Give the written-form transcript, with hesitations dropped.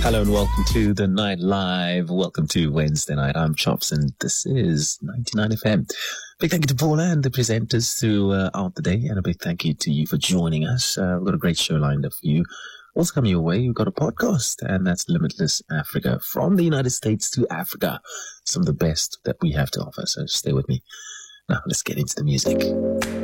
Hello and welcome to the Night Live. Welcome to Wednesday night. I'm Chops and this is 99 FM. Big thank you to Paula and the presenters throughout the day, and a big thank you to you for joining us. We've got a great show lined up for you. Also coming your way, we've got a podcast, and that's Limitless Africa. From the United States to Africa. Some of the best that we have to offer, so stay with me. Now, let's get into the music.